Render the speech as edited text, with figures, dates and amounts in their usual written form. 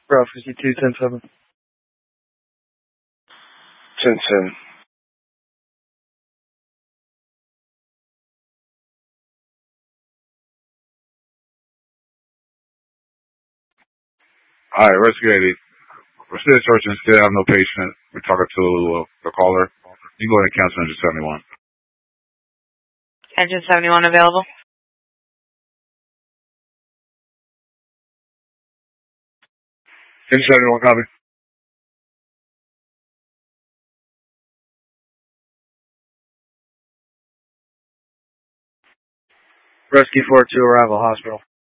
Route 52, 10-7. 10-10. All right, Rescue 80. We're still searching, still have no patient. We're talking to the caller. You can go ahead and cancel engine 71. Engine 71 available. Engine 71, copy. Rescue 42, arrival hospital.